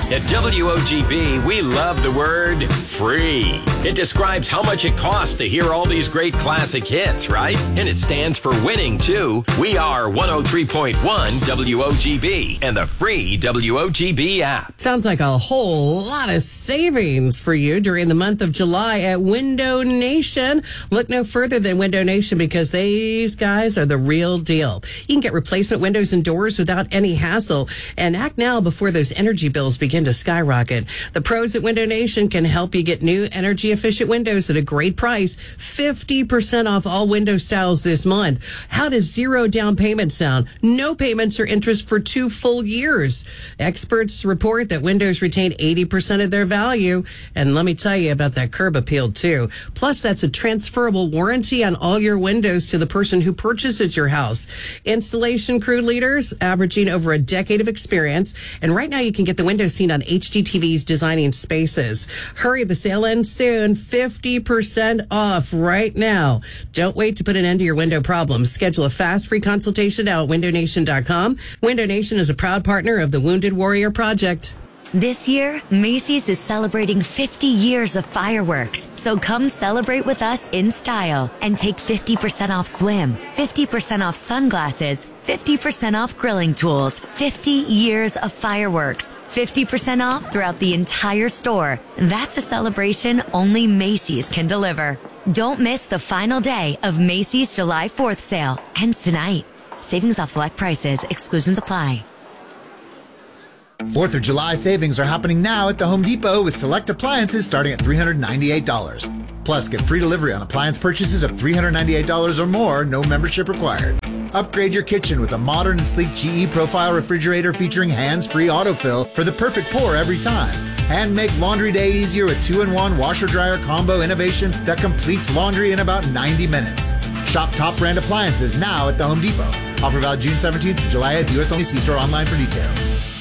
At WOGB, we love the word free. It describes how much it costs to hear all these great classic hits, right? And it stands for winning, too. We are 103.1 WOGB and the free WOGB app. Sounds like a whole lot of savings for you during the month of July at Window Nation. Look no further than Window Nation because these guys are the real deal. You can get replacement windows and doors without any hassle and act now before those energy bills begin to skyrocket. The pros at Window Nation can help you get new energy efficient windows at a great price. 50% off all window styles this month. How does zero down payment sound? No payments or interest for 2 full years. Experts report that windows retain 80% of their value. And let me tell you about that curb appeal too. Plus, that's a transferable warranty on all your windows to the person who purchases your house. Installation crew leaders averaging over a decade of experience. And right now you can get the window seen on HGTV's Designing Spaces. Hurry, the sale ends soon. 50% off right now. Don't wait to put an end to your window problems. Schedule a fast free consultation now at windownation.com. Window Nation is a proud partner of the Wounded Warrior Project. This year, Macy's is celebrating 50 years of fireworks. So come celebrate with us in style and take 50% off swim, 50% off sunglasses, 50% off grilling tools, 50 years of fireworks, 50% off throughout the entire store. That's a celebration only Macy's can deliver. Don't miss the final day of Macy's July 4th sale. Ends tonight. Savings off select prices. Exclusions apply. 4th of July savings are happening now at the Home Depot with select appliances starting at $398. Plus, get free delivery on appliance purchases of $398 or more, no membership required. Upgrade your kitchen with a modern and sleek GE Profile refrigerator featuring hands-free autofill for the perfect pour every time. And make laundry day easier with 2-in-1 washer-dryer combo innovation that completes laundry in about 90 minutes. Shop top brand appliances now at the Home Depot. Offer valid June 17th to July 8th. U.S. only. See store online for details.